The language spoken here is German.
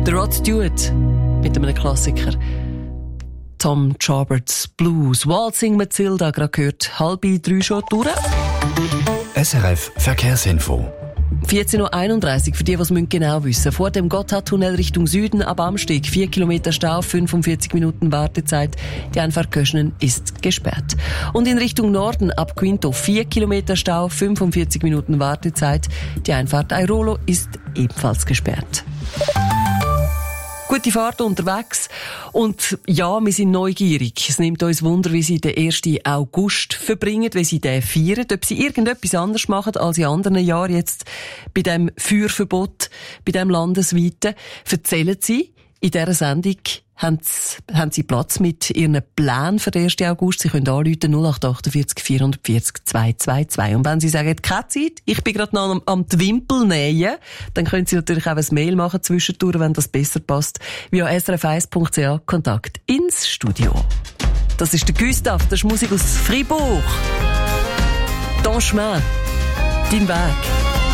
Der Rod Stewart mit einem Klassiker. Tom Joberts Blues. Waltzing Matilda, gerade gehört. 2:30 schon durch. SRF Verkehrsinfo. 14.31 Uhr, für die, die es genau wissen müssen. Vor dem Gotthardtunnel Richtung Süden ab Amsteg. 4 Kilometer Stau, 45 Minuten Wartezeit. Die Einfahrt Köschnen ist gesperrt. Und in Richtung Norden ab Quinto 4 Kilometer Stau, 45 Minuten Wartezeit. Die Einfahrt Airolo ist ebenfalls gesperrt. Gute Fahrt unterwegs. Und ja, wir sind neugierig. Es nimmt uns Wunder, wie Sie den 1. August verbringen, wie Sie den feiern. Ob Sie irgendetwas anderes machen als in anderen Jahren jetzt bei dem Feuerverbot, bei dem landesweiten. Erzählen Sie in dieser Sendung, haben Sie Platz mit Ihren Plänen für den 1. August? Sie können anrufen 0848 440 222. Und wenn Sie sagen, keine Zeit, ich bin gerade noch am Wimpel nähen, dann können Sie natürlich auch ein Mail machen zwischendurch, wenn das besser passt, via srf1.ch Kontakt ins Studio. Das ist der Gustav, das ist Musik aus Fribourg. Ton chemin, dein Weg.